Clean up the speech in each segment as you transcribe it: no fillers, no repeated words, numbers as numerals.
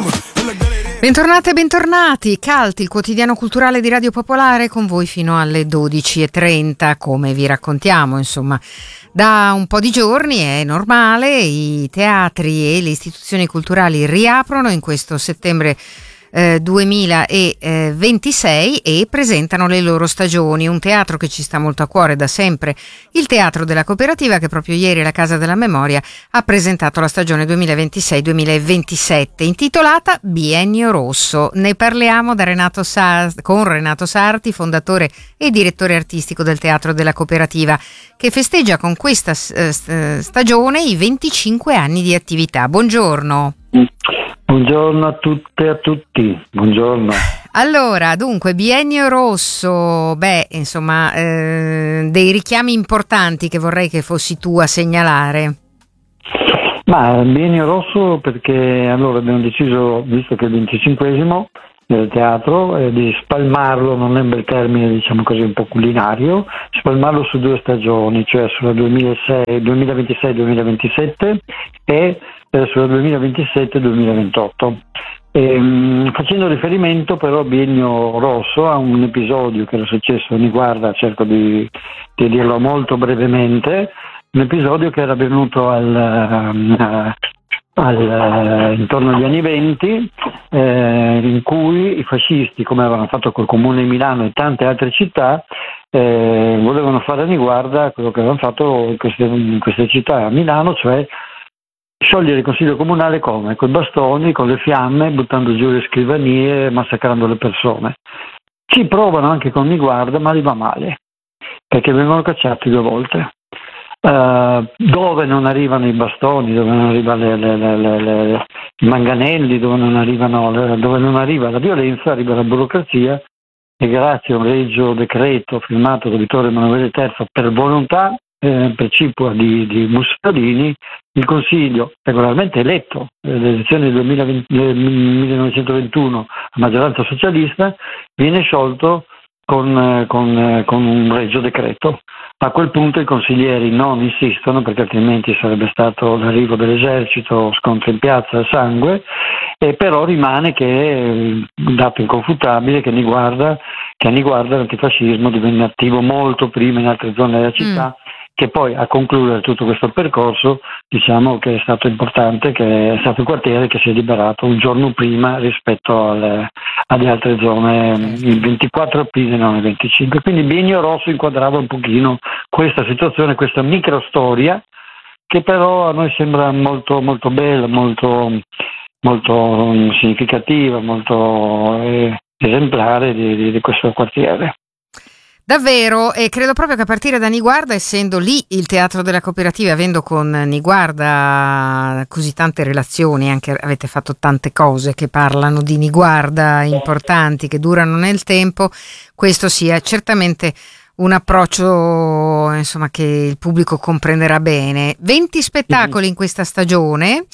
Bentornate e bentornati, Cult, il quotidiano culturale di Radio Popolare, con voi fino alle 12:30, come vi raccontiamo, insomma, da un po' di giorni è normale, i teatri e le istituzioni culturali riaprono in questo settembre 2026 e presentano le loro stagioni. Un teatro che ci sta molto a cuore da sempre, il Teatro della Cooperativa, che proprio ieri la Casa della Memoria ha presentato la stagione 2026-2027 intitolata Biennio Rosso. Ne parliamo con Renato Sarti, fondatore e direttore artistico del Teatro della Cooperativa, che festeggia con questa stagione i 25 anni di attività. Buongiorno. Buongiorno a tutte e a tutti, buongiorno. Allora, dunque, Biennio Rosso, insomma, dei richiami importanti che vorrei che fossi tu a segnalare. Ma Biennio Rosso perché allora abbiamo deciso, visto che è il 25esimo del teatro, di spalmarlo, non è un bel termine, diciamo così, un po' culinario, spalmarlo su 2 stagioni, cioè sulla 2026-2027 e sulla 2027-2028. Facendo riferimento però a Biennio Rosso a un episodio che era successo a Niguarda, cerco di dirlo molto brevemente, un episodio che era avvenuto intorno agli anni 20, in cui i fascisti, come avevano fatto col Comune di Milano e tante altre città, volevano fare a Niguarda quello che avevano fatto in queste città a Milano, cioè sciogliere il consiglio comunale come? Con i bastoni, con le fiamme, buttando giù le scrivanie, massacrando le persone. Ci provano anche con Niguarda, ma li va male, perché vengono cacciati 2 volte. Dove non arrivano i bastoni, dove non arrivano i manganelli, dove non arriva la violenza, arriva la burocrazia, e grazie a un regio decreto firmato da Vittorio Emanuele III per volontà precipua di Mussolini, il Consiglio regolarmente eletto nelle elezioni del 1921 a maggioranza socialista viene sciolto con un regio decreto. A quel punto i consiglieri non insistono, perché altrimenti sarebbe stato l'arrivo dell'esercito, scontro in piazza, sangue, e però rimane che un dato inconfutabile che a Niguarda l'antifascismo divenne attivo molto prima in altre zone della città, che poi a concludere tutto questo percorso diciamo che è stato importante, che è stato il quartiere che si è liberato un giorno prima rispetto alle altre zone, il 24 aprile, non il 25. Quindi Biennio Rosso inquadrava un pochino questa situazione, questa microstoria, che però a noi sembra molto, molto bella, molto, molto significativa, molto esemplare di questo quartiere. Davvero, e credo proprio che a partire da Niguarda, essendo lì il Teatro della Cooperativa, avendo con Niguarda così tante relazioni, anche avete fatto tante cose che parlano di Niguarda, importanti, che durano nel tempo, questo sia certamente un approccio, insomma, che il pubblico comprenderà bene. 20 spettacoli in questa stagione.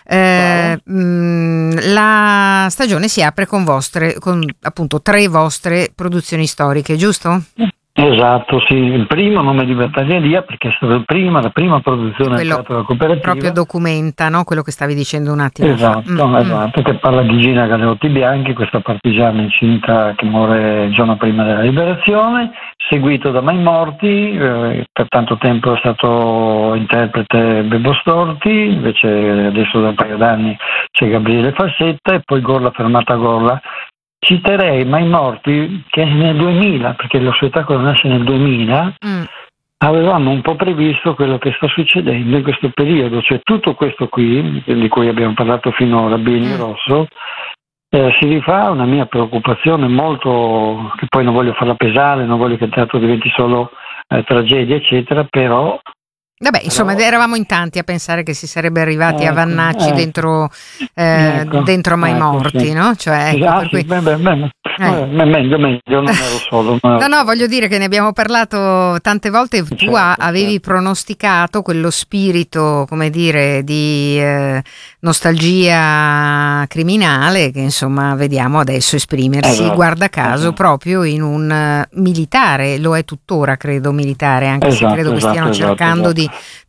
La stagione si apre con appunto 3 vostre produzioni storiche, giusto? Esatto, sì. Il primo, Nome di Battaglieria, perché è stata la prima produzione del Teatro della Cooperativa. Proprio documenta, no? Quello che stavi dicendo un attimo fa. Esatto, che parla di Gina Galeotti Bianchi, questa partigiana incinta che muore il giorno prima della liberazione, seguito da Mai Morti, per tanto tempo è stato interprete Bebo Storti, invece adesso da un paio d'anni c'è Gabriele Fassetta, e poi Gorla Fermata Gorla. Citerei Mai Morti, che nel 2000, perché lo spettacolo nasce nel 2000, avevamo un po' previsto quello che sta succedendo in questo periodo, cioè tutto questo qui, di cui abbiamo parlato finora, Biennio Rosso, si rifà a una mia preoccupazione molto, che poi non voglio farla pesare, non voglio che il teatro diventi solo tragedia, eccetera, però... Vabbè, insomma, eravamo in tanti a pensare che si sarebbe arrivati a Vannacci dentro Mai Morti, sì. No? Cioè, meglio, non ero solo. No, voglio dire che ne abbiamo parlato tante volte. Tu avevi pronosticato quello spirito, come dire, di nostalgia criminale che, insomma, vediamo adesso esprimersi, guarda caso, proprio in un militare. Lo è tuttora, credo, militare, anche se credo che stiano cercando di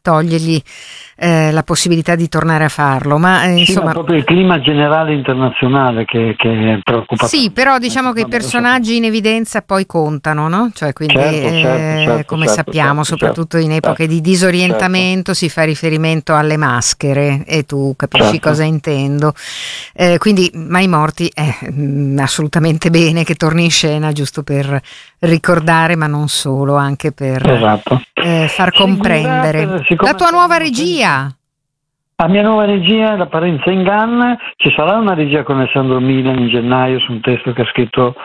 togliergli la possibilità di tornare a farlo, ma Sì, insomma... ma proprio il clima generale internazionale che è preoccupante. Sì, però diciamo che i personaggi in evidenza poi contano, no? Cioè, quindi Certo, come sappiamo, soprattutto in epoche di disorientamento si fa riferimento alle maschere e tu capisci cosa intendo. Quindi Mai Morti è assolutamente bene che torni in scena, giusto per ricordare, ma non solo, anche per far comprendere. La tua nuova regia. La mia nuova regia, L'apparenza inganna. Ci sarà una regia con Alessandro Milan in gennaio su un testo che ha scritto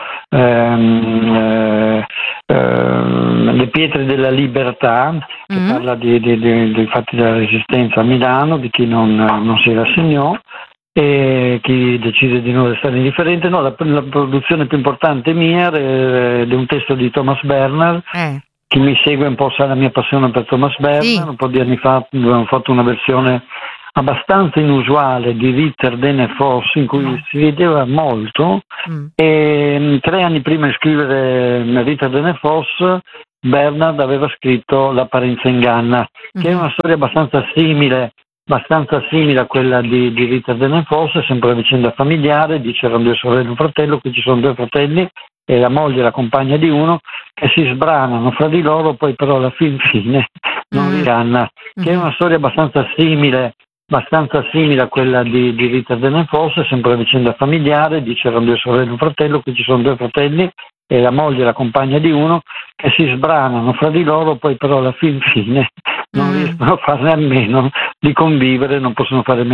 Le pietre della libertà, che parla dei fatti della resistenza a Milano, di chi non si rassegnò e chi decide di non restare indifferente. No, la produzione più importante mia è un testo di Thomas Bernhard. Chi mi segue un po' sa la mia passione per Thomas Bernhard. Un po' di anni fa abbiamo fatto una versione abbastanza inusuale di Ritter Denne Foss, in cui si vedeva molto, e 3 anni prima di scrivere Ritter Denne Foss Bernhard aveva scritto L'apparenza inganna, che è una storia abbastanza simile a quella di Ritter Denne Foss, è sempre una vicenda familiare. Dice erano 2 sorelle e un fratello, qui ci sono 2 fratelli e la moglie, la compagna di uno, che si sbranano fra di loro, poi però alla fine non ricanna, che è una storia abbastanza simile a quella di Ritter Denne Foss, è sempre una vicenda familiare. Dice erano 2 sorelle e un fratello, qui ci sono 2 fratelli e la moglie, la compagna di uno, che si sbranano fra di loro, poi però alla fine non riescono a farne a meno di convivere, non possono fare